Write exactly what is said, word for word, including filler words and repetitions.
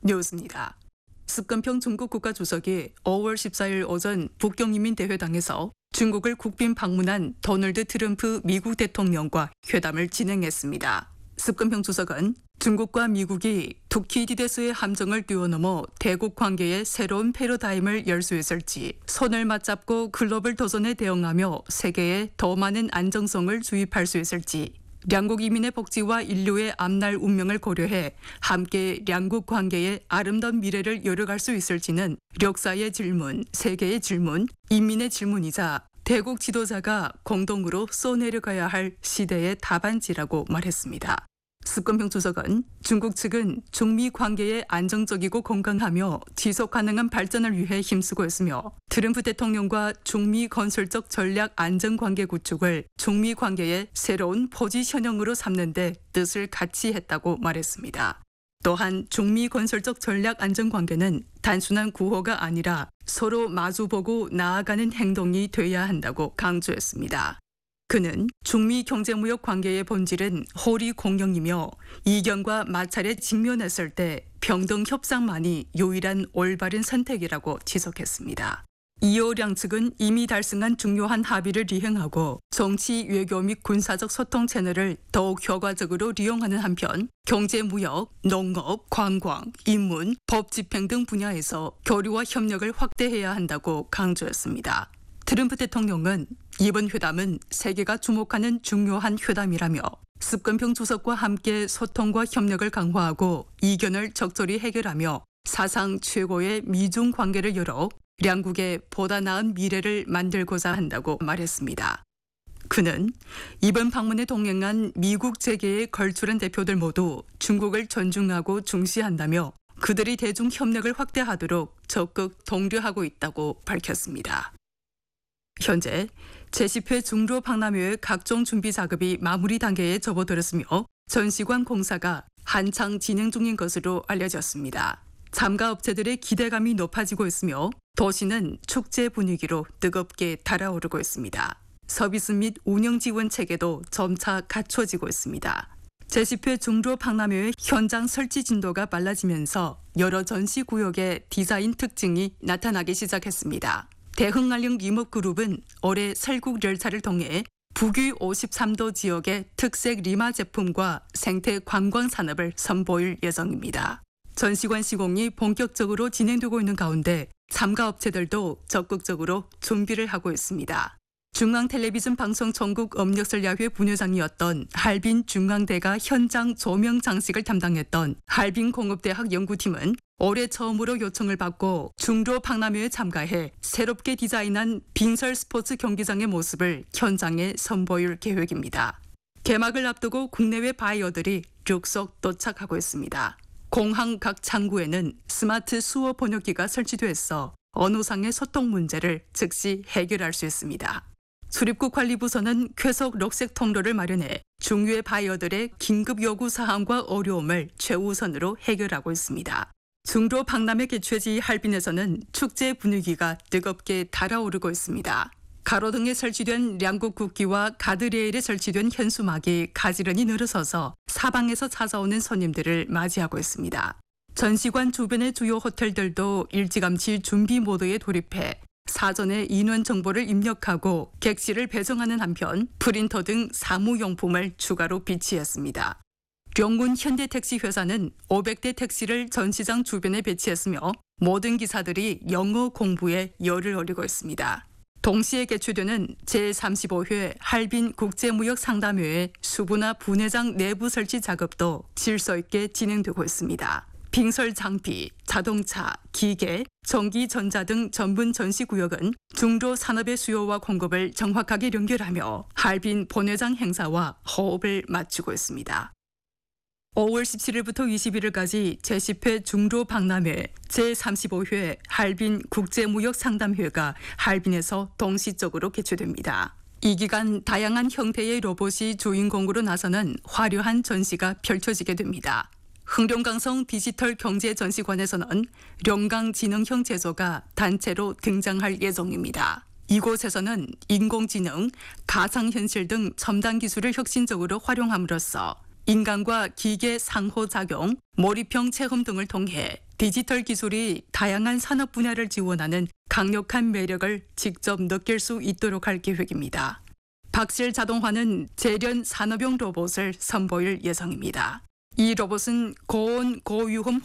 뉴스입니다. 습관평 중국 국가주석이 오월 십사일 오전 북경인민대회당에서 중국을 국빈 방문한 도널드 트럼프 미국 대통령과 회담을 진행했습니다. 습관평 주석은 중국과 미국이 투키디데스의 함정을 뛰어넘어 대국 관계의 새로운 패러다임을 열 수 있을지 손을 맞잡고 글로벌 도전에 대응하며 세계에 더 많은 안정성을 주입할 수 있을지 양국 이민의 복지와 인류의 앞날 운명을 고려해 함께 양국 관계의 아름다운 미래를 열어갈 수 있을지는 역사의 질문, 세계의 질문, 인민의 질문이자 대국 지도자가 공동으로 써내려가야 할 시대의 답안지라고 말했습니다. 습관평 주석은 중국 측은 중미 관계의 안정적이고 건강하며 지속 가능한 발전을 위해 힘쓰고 있으며 트럼프 대통령과 중미 건설적 전략 안정관계 구축을 중미 관계의 새로운 포지셔닝으로 삼는 데 뜻을 같이 했다고 말했습니다. 또한 중미 건설적 전략 안정관계는 단순한 구호가 아니라 서로 마주보고 나아가는 행동이 돼야 한다고 강조했습니다. 그는 중미 경제무역 관계의 본질은 호리 공영이며 이견과 마찰에 직면했을 때 평등 협상만이 유일한 올바른 선택이라고 지적했습니다. 이어 양측은 이미 달성한 중요한 합의를 이행하고 정치, 외교 및 군사적 소통 채널을 더욱 효과적으로 이용하는 한편 경제무역, 농업, 관광, 인문, 법 집행 등 분야에서 교류와 협력을 확대해야 한다고 강조했습니다. 트럼프 대통령은 이번 회담은 세계가 주목하는 중요한 회담이라며 습관평 주석과 함께 소통과 협력을 강화하고 이견을 적절히 해결하며 사상 최고의 미중 관계를 열어 양국의 보다 나은 미래를 만들고자 한다고 말했습니다. 그는 이번 방문에 동행한 미국 재계의 걸출한 대표들 모두 중국을 존중하고 중시한다며 그들이 대중 협력을 확대하도록 적극 독려하고 있다고 밝혔습니다. 현재 제십 회 중로 박람회의 각종 준비 작업이 마무리 단계에 접어들었으며 전시관 공사가 한창 진행 중인 것으로 알려졌습니다. 참가 업체들의 기대감이 높아지고 있으며 도시는 축제 분위기로 뜨겁게 달아오르고 있습니다. 서비스 및 운영 지원 체계도 점차 갖춰지고 있습니다. 제십 회 중로 박람회의 현장 설치 진도가 빨라지면서 여러 전시 구역의 디자인 특징이 나타나기 시작했습니다. 대흥알령 임업그룹은 올해 설국 열차를 통해 북위 오십삼 도 지역의 특색 리마 제품과 생태 관광 산업을 선보일 예정입니다. 전시관 시공이 본격적으로 진행되고 있는 가운데 참가 업체들도 적극적으로 준비를 하고 있습니다. 중앙텔레비전 방송 전국 음력설야회 부회장이었던 할빈 중앙대가 현장 조명 장식을 담당했던 할빈공업대학 연구팀은 올해 처음으로 요청을 받고 중로 박람회에 참가해 새롭게 디자인한 빈설 스포츠 경기장의 모습을 현장에 선보일 계획입니다. 개막을 앞두고 국내외 바이어들이 룩속 도착하고 있습니다. 공항 각 창구에는 스마트 수어 번역기가 설치돼 언어상의 소통 문제를 즉시 해결할 수 있습니다. 출입국 관리부서는 쾌속 녹색 통로를 마련해 중유의 바이어들의 긴급 요구 사항과 어려움을 최우선으로 해결하고 있습니다. 중로 박람회 개최지 할빈에서는 축제 분위기가 뜨겁게 달아오르고 있습니다. 가로등에 설치된 양국 국기와 가드레일에 설치된 현수막이 가지런히 늘어서서 사방에서 찾아오는 손님들을 맞이하고 있습니다. 전시관 주변의 주요 호텔들도 일찌감치 준비 모드에 돌입해 사전에 인원 정보를 입력하고 객실을 배정하는 한편 프린터 등 사무용품을 추가로 비치했습니다. 룡군 현대택시회사는 오백 대 택시를 전시장 주변에 배치했으며 모든 기사들이 영어 공부에 열을 올리고 있습니다. 동시에 개최되는 제삼십오 회 할빈 국제무역 상담회의 수부나 분회장 내부 설치 작업도 질서 있게 진행되고 있습니다. 빙설 장비, 자동차, 기계, 전기, 전자 등 전문 전시구역은 중로 산업의 수요와 공급을 정확하게 연결하며 할빈 본회장 행사와 호흡을 맞추고 있습니다. 오월 십칠일부터 이십일일까지 제십 회 중로 박람회 제삼십오 회 할빈 국제무역 상담회가 할빈에서 동시적으로 개최됩니다. 이 기간 다양한 형태의 로봇이 주인공으로 나서는 화려한 전시가 펼쳐지게 됩니다. 흥룡강성 디지털 경제 전시관에서는 룡강 지능형 제조가 단체로 등장할 예정입니다. 이곳에서는 인공지능, 가상현실 등 첨단 기술을 혁신적으로 활용함으로써 인간과 기계 상호작용, 몰입형 체험 등을 통해 디지털 기술이 다양한 산업 분야를 지원하는 강력한 매력을 직접 느낄 수 있도록 할 계획입니다. 박실 자동화는 재련 산업용 로봇을 선보일 예정입니다. 이 로봇은 고온 고위험